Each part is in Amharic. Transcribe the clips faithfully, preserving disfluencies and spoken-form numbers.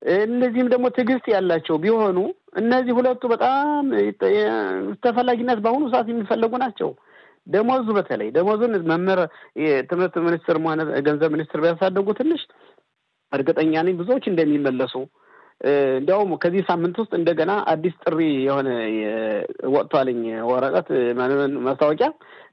እነዚህም ደግሞ ትግስት ያላቸው ቢሆኑ እነዚህ ሁለቱ በጣም ተፈላጊነት በአሁኑ ሰዓት የሚፈልጉ ናቸው ደሞዙ በተለይ ደሞዙን መመር የትምህርት ሚኒስትር ማለት ገንዘብ ሚኒስትር ቢያሳደጉ ትንሽ እርግጠኛ ነኝ ብዙዎች እንደሚመለሱ እንደውም ከዚህ ሳምንት ውስጥ እንደገና አዲስ ጥሪ የሆነ ወጥቷልኝ ወረቀት ማስታወቂያ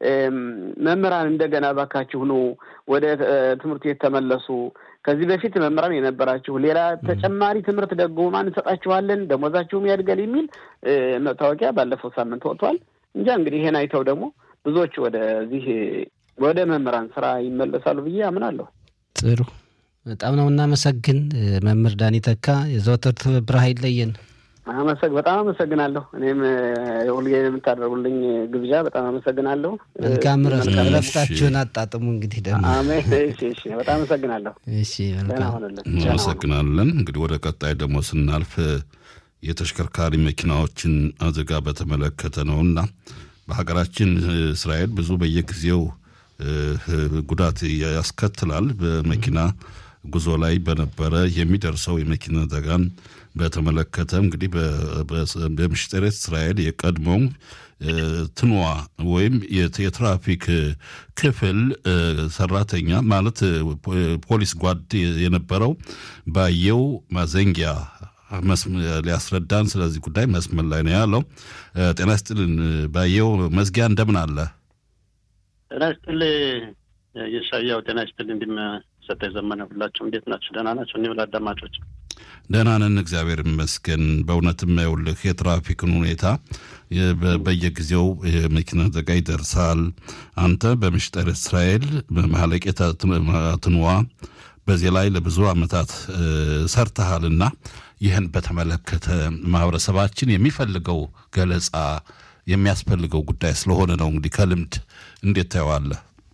መምህራን እንደገና ባካችሁ ነው ወደ ትምህርት ቤት ተመለሱ ከዚህ በፊት መምህራን የነበራችሁ ሌላ ተጨማሪ ትምህርት ደግሞ ማን እንሰጣችኋለን ደሞዛችሁም ያድጋል የሚል ማስታወቂያ ባለፈው ሳምንት ወጥቷል እንጂ እንግዲህ ይሄን አይተው ደግሞ ብዙዎች ወደዚህ ወደ መምህራን ስራ ይመለሳሉ ብዬ አምናለሁ ጥሩ በጣም ነው እናመሰግን መምህር ዳኒ ተካ የዘወትር ትብብር አይለየን አመሰግ በጣም አመሰግናለሁ እኔም ሁሌ የምታደርጉልኝ ግብዣ በጣም አመሰግናለሁ መልካም ረፍታችሁን አጣጥሙ እንግዲህ ደግሞ አሜን እሺ እሺ በጣም አመሰግናለሁ እሺ መልካም አመሰግናለን እንግዲህ ወደ ቀጣይ ደግሞ ስናልፍ የተሽከርካሪ መኪናዎችን አዘጋ በተመለከተ ነውና በሀገራችን እስራኤል ብዙ በየጊዜው ጉዳት ያስከትላል በመኪና ጉዞ ላይ በነበረ የሚደርሰው የመኪና አደጋን በተመለከተ እንግዲህ በምሽጠር እስራኤል የቀድሞው ትንዋ ወይም የትራፊክ ክፍል ሰራተኛ ማለት ፖሊስ ጓድ የነበረው ባየው ማዘንጊያ ሊያስረዳን ስለዚህ ጉዳይ መስመር ላይ ነው ያለው ጤና ይስጥልን ባየው መዝጊያ እንደምን አለ ጤና ይስጥልኝ የሻያው ጤና ይስጥልኝ እንዲም ሰጠኝ ዘመነ ሁላችሁም እንዴት ናችሁ ደህና ናችሁ እኔ ወላዳማጮች ደህና ነን እግዚአብሔር ይመስገን በእውነትም ያውልህ የትራፊክን ሁኔታ በየጊዜው መኪና አደጋ ይደርሳል አንተ በምሽጠር እስራኤል በመሐለቄታ ትንዋ በዚህ ላይ ለብዙ አመታት ሰርተሃልና ይህን በተመለከተ ማህበረሰባችን የሚፈልገው ገለጻ የሚያስፈልገው ጉዳይ ስለሆነ ነው እንግዲህ ከልምድ እንዴት ታየዋለህ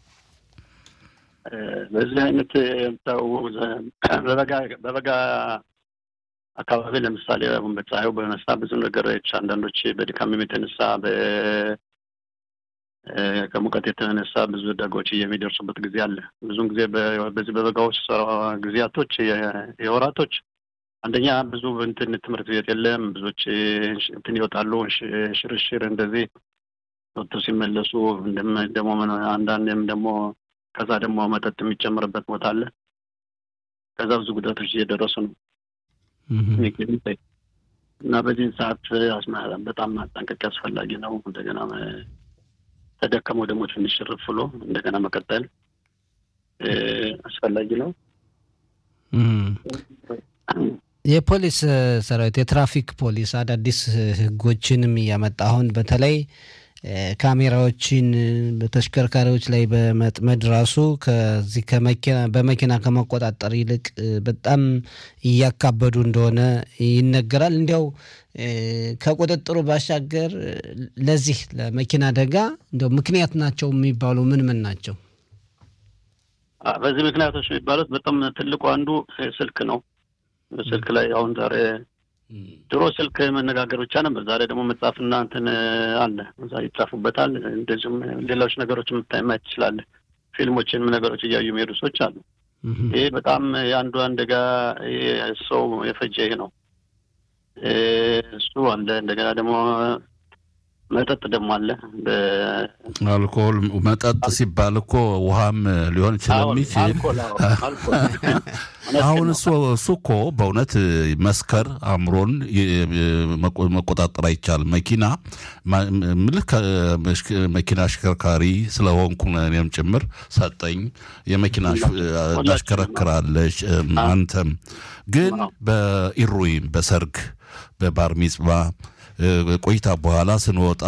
በዚህ አይነት ታው በበጋ በበጋ አካባቢ ለምሳሌ አሁን በፀሐዩ በመሳ ብዙ ነገሮች አንዳንዶች በድካም የተነሳ በ ከሙቀት የተነሳ ብዙ አደጋዎች የሚደርሱበት ጊዜ አለ ብዙን ጊዜ በዚህ በበጋዎች ጊዜያቶች የወራቶች አንደኛ ብዙ እንትን ትምህርት ቤት የለም ብዙዎች እንትን ይወጣሉ ሽርሽር እንደዚህ ወጥቶ ሲመለሱ እንደሞ አንዳንዴም ደግሞ ከዛ ደግሞ መጠጥ የሚጨምርበት ቦታ አለ ከዛ ብዙ ጉዳቶች እየደረሱ ነው እና በዚህ ሰዓት አስማራ በጣም ማጠንቀቅ ያስፈልጋል ነው እንደገና ተደከመው ደግሞ ትንሽ ርፍሎ እንደገና መቀጠል አስፈልጋል ነው የፖሊስ ሰራዊት የትራፊክ ፖሊስ አዳዲስ ህጎችንም ያመጣ አሁን በተለይ ካሜራዎችን በተሽከርካሪዎች ላይ በመጥመድ ራሱ ከዚህ ከመኪና በመኪና ከመቆጣጠር ይልቅ በጣም እያካበዱ እንደሆነ ይነገራል እንዲያው ከቁጥጥሩ ባሻገር ለዚህ ለመኪና አደጋ እንደው ምክንያት ናቸው የሚባሉ ምን ምን ናቸው በዚህ ምክንያቶች የሚባሉት በጣም ትልቁ አንዱ ስልክ ነው ስልክ ላይ አሁን ዛሬ ድሮ ስልክ መነጋገር ብቻ ነበር ዛሬ ደግሞ መጻፍና እንትን አለ እዛ ይጻፉበታል እንደዚህም ሌሎች ነገሮች መታየት ይችላል ፊልሞችን ነገሮች እያዩ የሚሄዱ ሰዎች አሉ ይሄ በጣም ያንዱ አንደጋ ሰው የፈጀ ነው እሱ አንደ እንደገና ደግሞ መጠጥ ደግሞ አለ በአልኮል መጠጥ ሲባል እኮ ውሃም ሊሆን ይችላል አልኮል አልኮል አሁን እሱ እሱ እኮ በእውነት መስከር አምሮን መቆጣጠር አይቻልም መኪና ምልክ መኪና አሽከርካሪ ስለሆንኩ እኔም ጭምር ሰጠኝ የመኪና አሽከረክራለሽ አንተም ግን በኢሩይም በሰርግ በባር ሚጽባ ቆይታ በኋላ ስንወጣ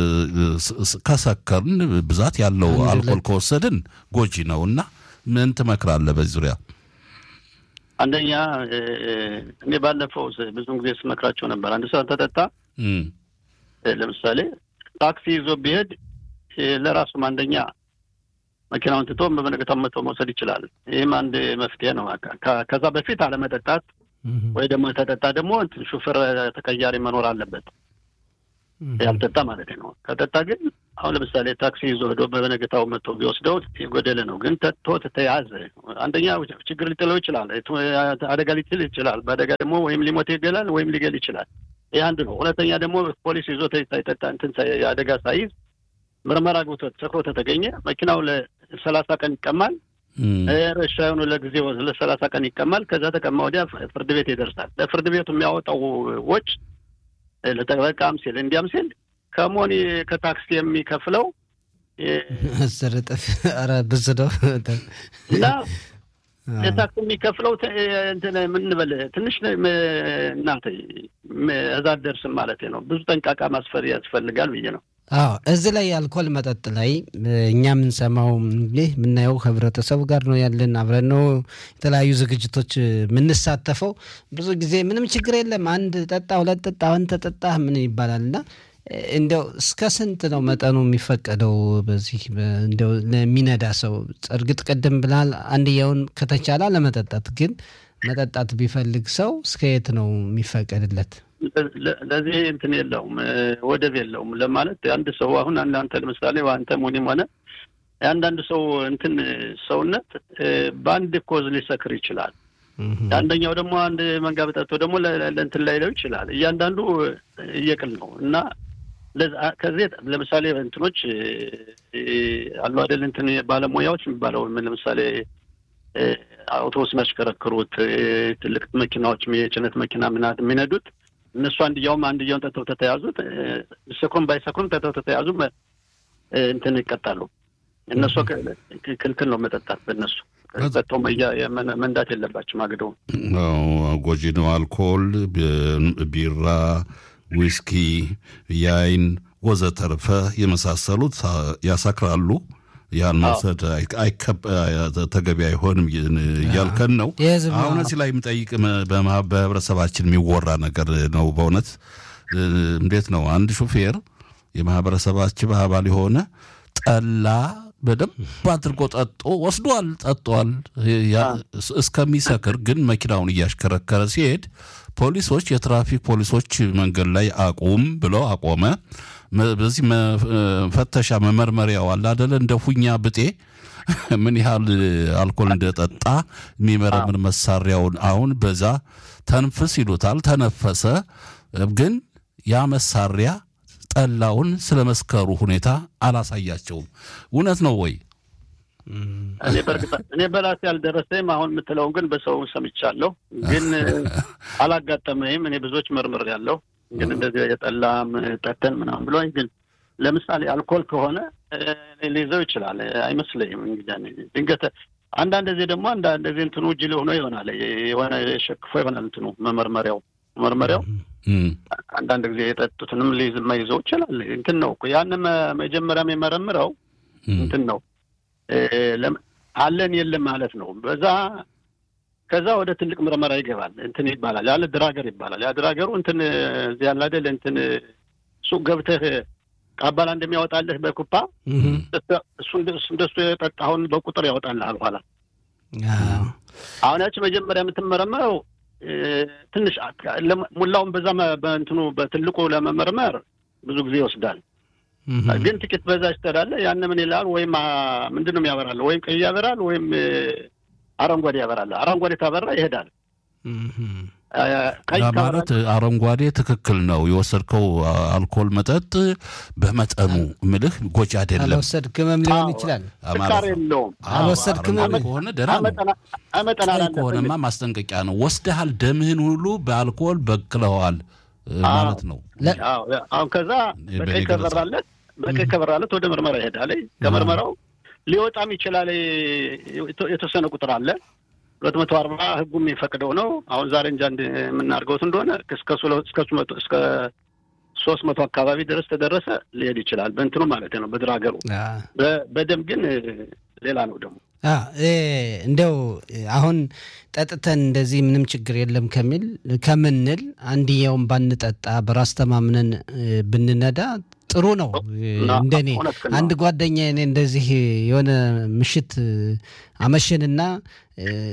ከሰከርን ብዛት ያለው አልኮል ከወሰድን ጎጂ ነውና ምን ትመክራለህ በዚህ ዙሪያ አንደኛ እኔ ባለፈው ብዙ ጊዜ ስመክራቸው ነበር አንድ ሰው ተጠጣ ለምሳሌ ታክሲ ይዞ ቢሄድ ለራሱ አንደኛ መኪናውን ትቶ በመነገታው መጥቶ መውሰድ ይችላል ይሄም አንድ መፍትሄ ነው ከዛ በፊት አለ መጠጣት ወይ ደግሞ ተጠጣ ደግሞ ሹፌር ተቀያሪ መኖር አለበት ያልጠጣ ማለት ነው። ከጠጣ ግን አሁን ለምሳሌ ታክሲ ይዞ ሄዶ በነገታው መጥቶ ቢወስደው የጎደለ ነው። ግን ተጥቶ ተያዘ አንደኛ ችግር ሊጥለው ይችላል፣ አደጋ ሊጥል ይችላል። በአደጋ ደግሞ ወይም ሊሞት ይገላል ወይም ሊገል ይችላል። ይህ አንድ ነው። ሁለተኛ ደግሞ ፖሊስ ይዞ ሳይጠጣ እንትን አደጋ ሳይዝ ምርመራ ግብቶ ሰክሮ ተገኘ መኪናው ለሰላሳ ቀን ይቀማል። ሻዩን ለጊዜው ለሰላሳ ቀን ይቀማል። ከዛ ተቀማ ወዲያ ፍርድ ቤት ይደርሳል። ለፍርድ ቤቱ የሚያወጣው ወጭ ለተበቃም ሲል እንዲያም ሲል ከሞኒ ከታክሲ የሚከፍለው አሰረጠፍ አራ ብዙ ነው እና ለታክሲ የሚከፍለው እንትን ምን እንበል ትንሽ እናንተ እዛ ደርስም ማለት ነው። ብዙ ጠንቃቃ ማስፈር ያስፈልጋል ብዬ ነው። አዎ እዚህ ላይ አልኮል መጠጥ ላይ እኛ ምን ሰማው እንግዲህ ምናየው ህብረተሰቡ ጋር ነው ያለን አብረን ነው የተለያዩ ዝግጅቶች ምን ተሳተፈው ብዙ ጊዜ ምንም ችግር የለም አንድ ጠጣ ሁለት ጠጣ አንተ ጠጣ ምን ይባላልና እንደው እስከ ስንት ነው መጠኑ የሚፈቀደው በዚህ እንደው ለሚነዳ ሰው እርግጥ ቀደም ብላል አንድያውን ከተቻለ ለመጠጣት ግን መጠጣት ቢፈልግ ሰው እስከ የት ነው የሚፈቀድለት? ለዚህ እንትን የለውም ወደብ የለውም ለማለት አንድ ሰው አሁን አንተ ለምሳሌ አንተ ሞኒም ሆነ አንዳንድ ሰው እንትን ሰውነት በአንድ ኮዝ ሊሰክር ይችላል። አንደኛው ደግሞ አንድ መንጋ በጠጥቶ ደግሞ ለእንትን ላይ ለው ይችላል። እያንዳንዱ እየቅል ነው እና ከዚህ ለምሳሌ እንትኖች አሉ አይደል እንትን ባለሙያዎች የሚባለው ለምሳሌ አውቶቡስ ማሽከረክሩት ትልቅ መኪናዎች የጭነት መኪና ምናምን የሚነዱት እነሱ አንድያውም አንድያውን ተተው ተያዙት ሰኮን ባይሰኮን ተተው ተያዙ እንትን ይቀጣሉ። እነሱ ክልክል ነው መጠጣት በእነሱ ተተው መንዳት የለባቸውም። አግደው ነው ጎጂ ነው። አልኮል ቢራ ዊስኪ ያይን ወዘተርፈ የመሳሰሉት ያሳክራሉ። ያን መውሰድ አይከብ ተገቢ አይሆንም እያልከን ነው። አሁን እዚህ ላይ የምጠይቅ በማህበረሰባችን የሚወራ ነገር ነው በእውነት እንዴት ነው አንድ ሹፌር የማህበረሰባችን አባል የሆነ ጠላ በደንብ አድርጎ ጠጦ ወስዷል ጠጥቷል እስከሚሰክር ግን መኪናውን እያሽከረከረ ሲሄድ ፖሊሶች የትራፊክ ፖሊሶች መንገድ ላይ አቁም ብለው አቆመ። በዚህ ፈተሻ መመርመሪያው አለ አይደል እንደ ፉኛ ብጤ ምን ያህል አልኮል እንደጠጣ የሚመረምር መሳሪያውን አሁን በዛ ተንፍስ ይሉታል ተነፈሰ። ግን ያ መሳሪያ ጠላውን ስለመስከሩ ሁኔታ አላሳያቸውም። እውነት ነው ወይ? እኔ በርግጥ እኔ በላስ ያልደረሰም አሁን የምትለው ግን በሰው ሰምቻለሁ ግን አላጋጠመኝም። እኔ ብዙዎች መርምር ያለው ግን እንደዚህ የጠላም ጠተን ምናምን ብሎኝ ግን ለምሳሌ አልኮል ከሆነ ሊይዘው ይችላል አይመስለኝም። እንግዲህ ድንገት አንዳንድ ጊዜ ደግሞ አንዳንድ ጊዜ እንትኑ ጅል ሆኖ ይሆናል የሆነ ሸክፎ ይሆናል እንትኑ መመርመሪያው መመርመሪያው አንዳንድ ጊዜ የጠጡትንም ሊይዝ የማይዘው ይችላል። እንትን ነው ያን መጀመሪያም የመረምረው እንትን ነው አለን የለም ማለት ነው። በዛ ከዛ ወደ ትልቅ ምርመራ ይገባል እንትን ይባላል ያለ ድራገር ይባላል። ያ ድራገሩ እንትን እዚህ ያለ አይደል እንትን ሱቅ ገብተህ ቃባላ እንደሚያወጣልህ በኩፓ እሱ እንደሱ የጠጣውን በቁጥር ያወጣልሃል ኋላ። አሁን ያቺ መጀመሪያ የምትመረመረው ትንሽ ሙላውን በዛ በእንትኑ በትልቁ ለመመርመር ብዙ ጊዜ ይወስዳል። ግን ጥቂት በዛ ይስተዳለ ያን ምን ይላል ወይም ምንድነው የሚያበራል ወይም ቀይ ያበራል ወይም አረንጓዴ ያበራል። አረንጓዴ ታበራ ይሄዳል። ማለት አረንጓዴ ትክክል ነው የወሰድከው አልኮል መጠጥ በመጠኑ ምልህ ጎጂ አይደለም አልወሰድክም ሊሆን ይችላል ስካር የለውም አልወሰድክም ከሆነ ደህና ነው ከሆነማ ማስጠንቀቂያ ነው። ወስደሃል ደምህን ሁሉ በአልኮል በክለዋል ማለት ነው። አዎ አሁን ከዛ በቀይ ከበራለት በቀይ ከበራለት ወደ ምርመራ ይሄዳል። ከመርመራው ሊወጣም ይችላል የተወሰነ ቁጥር አለ ሁለት መቶ አርባ ህጉም የሚፈቅደው ነው። አሁን ዛሬ እንጃ እንደምናርገውት እንደሆነ እስከ እስከ እስከ ሶስት መቶ አካባቢ ድረስ ተደረሰ ሊሄድ ይችላል በእንትኑ ማለት ነው በድራገሩ። በደም ግን ሌላ ነው ደግሞ አ እንደው አሁን ጠጥተን እንደዚህ ምንም ችግር የለም ከሚል ከመንል አንዲያውን ባንጠጣ በራስ ተማምነን ብንነዳ ጥሩ ነው። እንደኔ አንድ ጓደኛ እኔ እንደዚህ የሆነ ምሽት አመሸንና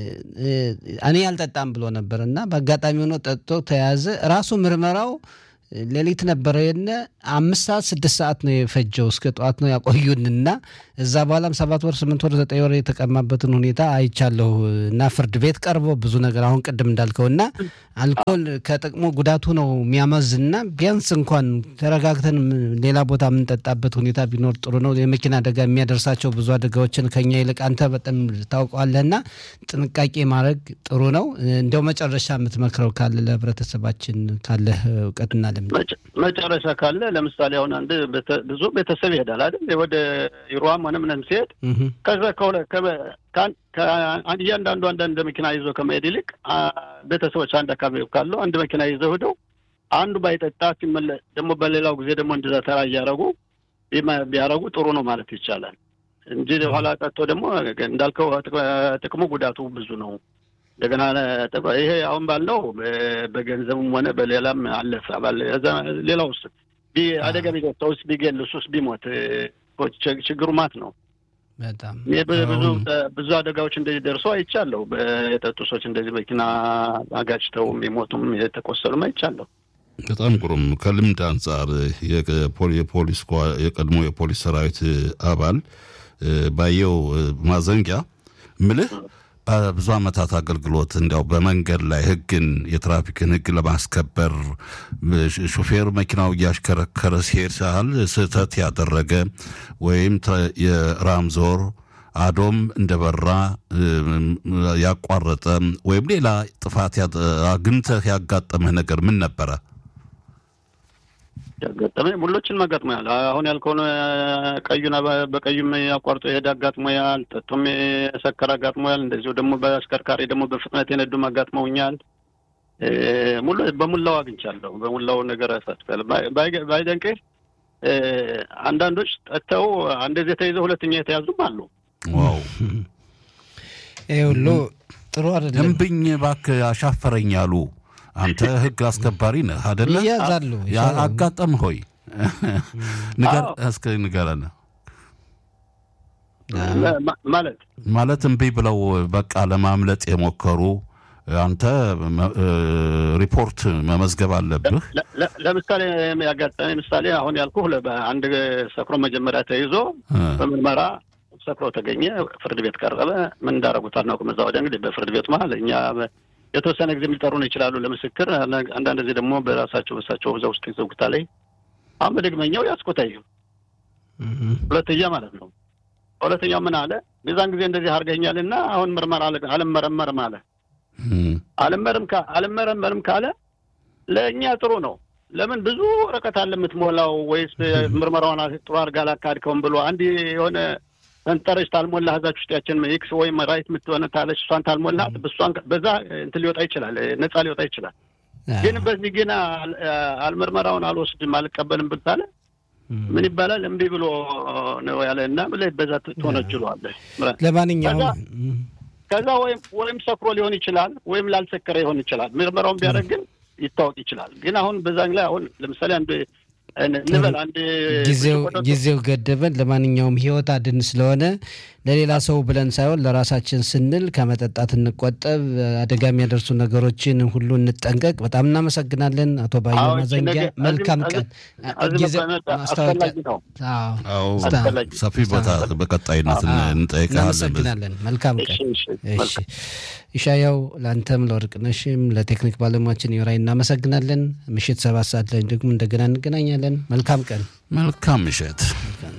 እኔ አልጠጣም ብሎ ነበርና በአጋጣሚ ሆኖ ጠጥቶ ተያዘ። ራሱ ምርመራው ሌሊት ነበረ የነ አምስት ሰዓት ስድስት ሰዓት ነው የፈጀው እስከ ጠዋት ነው ያቆዩንና እዛ በኋላም ሰባት ወር ስምንት ወር ዘጠኝ ወር የተቀማበትን ሁኔታ አይቻለሁ እና ፍርድ ቤት ቀርቦ ብዙ ነገር አሁን ቅድም እንዳልከውና አልኮል ከጥቅሙ ጉዳቱ ነው የሚያመዝና ቢያንስ እንኳን ተረጋግተን ሌላ ቦታ የምንጠጣበት ሁኔታ ቢኖር ጥሩ ነው። የመኪና አደጋ የሚያደርሳቸው ብዙ አደጋዎችን ከኛ ይልቅ አንተ በጣም ታውቀዋለህና ጥንቃቄ ማድረግ ጥሩ ነው። እንደው መጨረሻ የምትመክረው ካለ ለህብረተሰባችን ካለ እውቀትና ልምድ መጨረሻ ካለ ለምሳሌ አሁን አንድ ብዙ ቤተሰብ ይሄዳል አይደል ወደ ይሯም ሆነ ምንም ሲሄድ ከዛ ከሆነ ከአንድ እያንዳንዱ አንዳንድ መኪና ይዞ ከመሄድ ይልቅ ቤተሰቦች አንድ አካባቢ ካለው አንድ መኪና ይዘው ሄደው አንዱ ባይጠጣ ሲመለስ ደግሞ በሌላው ጊዜ ደግሞ እንደዛ ተራ እያደረጉ ቢያደርጉ ጥሩ ነው ማለት ይቻላል እንጂ ኋላ ጠጥቶ ደግሞ እንዳልከው ጥቅሙ ጉዳቱ ብዙ ነው። እንደገና ይሄ አሁን ባለው በገንዘብም ሆነ በሌላም አለፈ ባለ ሌላውስ ቢአደጋ ቢገጥተውስ ቢገልሱስ ቢሞት ችግሩ ማት ነው። በጣም ብዙ ብዙ አደጋዎች እንደዚህ ደርሶ አይቻለሁ። በየጠጡ ሰዎች እንደዚህ መኪና አጋጭተው የሚሞቱም የተቆሰሉም አይቻለሁ። በጣም ግሩም። ከልምድ አንጻር የፖሊስ የቀድሞ የፖሊስ ሰራዊት አባል ባየው ማዘንጊያ ምልህ ብዙ አመታት አገልግሎት እንዲያው በመንገድ ላይ ህግን የትራፊክን ህግ ለማስከበር ሹፌር መኪናው ያሽከረከረ ሲሄድ ሳል ስህተት ያደረገ ወይም የራምዞር አዶም እንደበራ ያቋረጠ ወይም ሌላ ጥፋት አግኝተህ ያጋጠመህ ነገር ምን ነበረ? ያጋጠመኝ ሙሎችን ማጋጥመኛል። አሁን ያልከውን ቀዩና በቀዩም ያቋርጦ ይሄድ አጋጥሞኛል። ጠጥቶም ሰከራ አጋጥሞኛል። እንደዚሁ ደግሞ በአሽከርካሪ ደግሞ በፍጥነት የነዱ አጋጥመውኛል። ሙሉ በሙላው አግኝቻለሁ። በሙላው ነገር አሳትፈል ባይደንቅህ አንዳንዶች ጠጥተው እንደዚህ ተይዘው ሁለተኛ የተያዙም አሉ። ዋው ይሄ ሁሉ ጥሩ አይደለም። ደንብኝ እባክህ አሻፈረኝ አሉ። አንተ ህግ አስከባሪ ነህ አይደለ? ያዛሉ አጋጠም ሆይ ንገር እስከ ንገረና ማለት ማለት እምቢ ብለው በቃ ለማምለጥ የሞከሩ አንተ ሪፖርት መመዝገብ አለብህ። ለምሳሌ ያጋጠመኝ ምሳሌ አሁን ያልኩህ አንድ ሰክሮ መጀመሪያ ተይዞ በምርመራ ሰክሮ ተገኘ፣ ፍርድ ቤት ቀረበ። ምን እንዳደረጉት አናውቅም። እዛ ወዲያ እንግዲህ በፍርድ ቤት መሀል እኛ የተወሰነ ጊዜ ሊጠሩን ይችላሉ ለምስክር። አንዳንድ ጊዜ ደግሞ በራሳቸው በሳቸው በዛ ውስጥ ይዘውታ ላይ አሁን በደግመኛው ያስቆታዩ ሁለተኛ ማለት ነው። ሁለተኛው ምን አለ? በዛን ጊዜ እንደዚህ አድርገኛልና አሁን ምርመራ አልመረመርም አለ። አልመረም ካ አልመረመርም ካለ ለኛ ጥሩ ነው። ለምን ብዙ ወረቀት አለ የምትሞላው ወይስ ምርመራውን ጥሩ አድርጋ አላካድከውም ብሎ አንድ የሆነ አንተረሽ ታልሞላ ሀዛች ውስጥ ያችን ኤክስ ወይም ራይት የምትሆነ ታለሽ ሷን ታልሞላ በሷን በዛ እንት ሊወጣ ይችላል፣ ነፃ ሊወጣ ይችላል። ግን በዚህ ግን አልመርመራውን አልወስድም አልቀበልም ብታለ ምን ይባላል? እምቢ ብሎ ነው ያለና ብለህ በዛ ተወነጅሏል። ለማንኛውም ከዛ ወይም ወይም ሰክሮ ሊሆን ይችላል ወይም ላልሰከረ ይሆን ይችላል። ምርመራውን ቢያደርግ ግን ይታወቅ ይችላል። ግን አሁን በዛን ላይ አሁን ለምሳሌ አንድ እንበል አንድ ጊዜው ጊዜው ገደበን። ለማንኛውም ህይወት አድን ስለሆነ ለሌላ ሰው ብለን ሳይሆን ለራሳችን ስንል ከመጠጣት እንቆጠብ፣ አደጋ የሚያደርሱ ነገሮችን ሁሉ እንጠንቀቅ። በጣም እናመሰግናለን አቶ ባየው ማዘንጊያ። መልካም ቀን። ጊዜው ማስተዋወቂያ አዎ ሰፊ ቦታ በቀጣይነት እንጠይቃለን። እናመሰግናለን። መልካም ቀን። እሺ ኢሻያው ላንተም ለወርቅነሽም ለቴክኒክ ባለሙያችን ይወራይ እናመሰግናለን። ምሽት ሰባት ሰዓት ላይ ደግሞ እንደገና እንገናኛለን። መልካም ቀን። መልካም ምሽት።